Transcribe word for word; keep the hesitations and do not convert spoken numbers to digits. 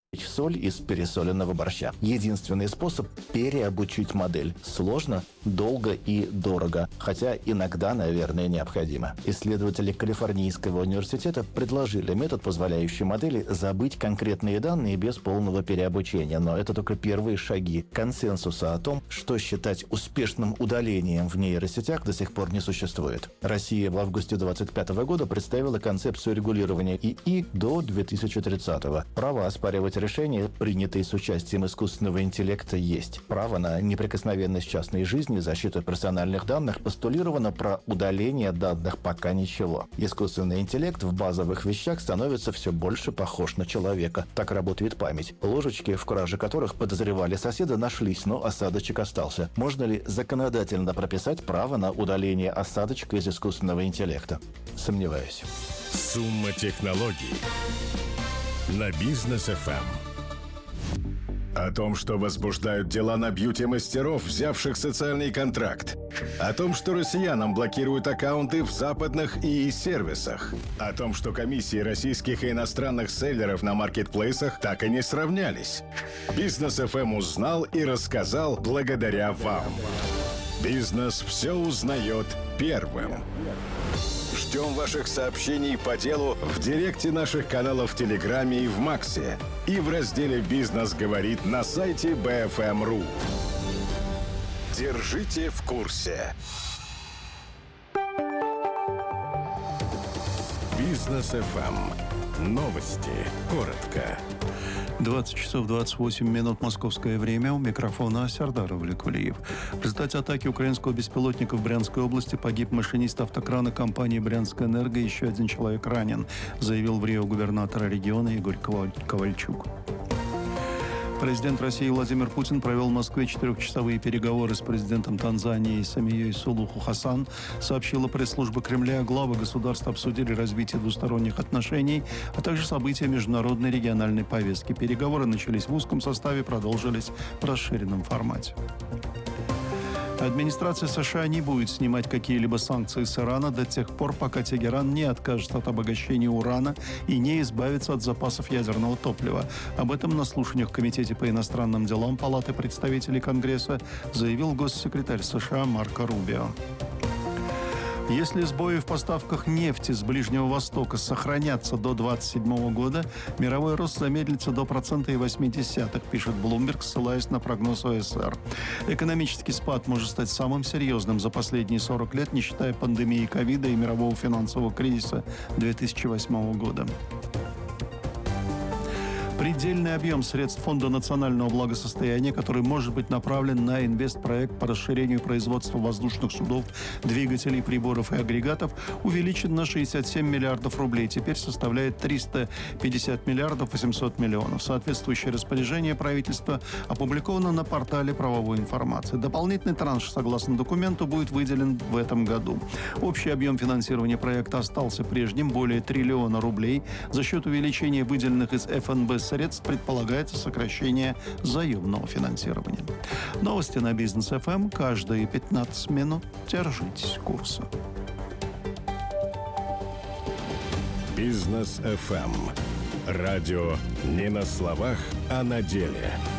соль из пересоленного борща. Единственный способ – переобучить модель. Сложно, долго и дорого, хотя иногда, наверное, необходимо. Исследователи Калифорнийского университета предложили метод, позволяющий модели забыть конкретные данные без полного переобучения. Но это только первые шаги консенсуса о том, что считать успешным удалением в нейросетях, до сих пор не существует. Россия в августе две тысячи двадцать пятого года представила концепцию регулирования ИИ до две тысячи тридцатого. Право оспаривать решения, принятые с участием искусственного интеллекта, есть. Право на неприкосновенность частной жизни, защиту персональных данных постулировано, про удаление данных пока ничего. Искусственный интеллект в базовых вещах становится все больше похож на человека. Так работает память. Ложечки, в краже которых подозревали соседа, нашлись, но осадочек остался. Можно ли законодательно прописать право на удаление осадочка из искусственного интеллекта? Сомневаюсь. Сумма технологий на Бизнес эф эм. О том, что возбуждают дела на бьюти-мастеров, взявших социальный контракт. О том, что россиянам блокируют аккаунты в западных ИИ-сервисах. О том, что комиссии российских и иностранных селлеров на маркетплейсах так и не сравнялись. Бизнес эф эм узнал и рассказал благодаря вам. Бизнес все узнает первым. Ждем ваших сообщений по делу в директе наших каналов в Телеграме и в Максе. И в разделе «Бизнес говорит» на сайте би эф эм точка ру. Держите в курсе. Бизнес эф эм. Новости. Коротко. двадцать часов двадцать восемь минут московское время. У микрофона Сардар Авликулиев. В результате атаки украинского беспилотника в Брянской области погиб машинист автокрана компании «Брянская энерго». Еще один человек ранен, заявил в Рио губернатор региона Игорь Ковальчук. Президент России Владимир Путин провел в Москве четырехчасовые переговоры с президентом Танзании Самией Сулуху Хасан, сообщила пресс-служба Кремля. Главы государств обсудили развитие двусторонних отношений, а также события международной региональной повестки. Переговоры начались в узком составе, продолжились в расширенном формате. Администрация США не будет снимать какие-либо санкции с Ирана до тех пор, пока Тегеран не откажется от обогащения урана и не избавится от запасов ядерного топлива. Об этом на слушаниях в Комитете по иностранным делам Палаты представителей Конгресса заявил госсекретарь США Марко Рубио. Если сбои в поставках нефти с Ближнего Востока сохранятся до двадцать седьмого года, мировой рост замедлится до процента и восемь десятых, пишет Bloomberg, ссылаясь на прогноз о эс эр. Экономический спад может стать самым серьезным за последние сорок лет, не считая пандемии ковида и мирового финансового кризиса две тысячи восьмого года. Предельный объем средств Фонда национального благосостояния, который может быть направлен на инвестпроект по расширению производства воздушных судов, двигателей, приборов и агрегатов, увеличен на шестьдесят семь миллиардов рублей. Теперь составляет триста пятьдесят миллиардов восемьсот миллионов. Соответствующее распоряжение правительства опубликовано на портале правовой информации. Дополнительный транш, согласно документу, будет выделен в этом году. Общий объем финансирования проекта остался прежним, более триллиона рублей. За счет увеличения выделенных из эф эн бэ средств предполагается сокращение заемного финансирования. Новости на Бизнес эф эм каждые пятнадцать минут. Держитесь курса. Бизнес эф эм. Радио не на словах, а на деле.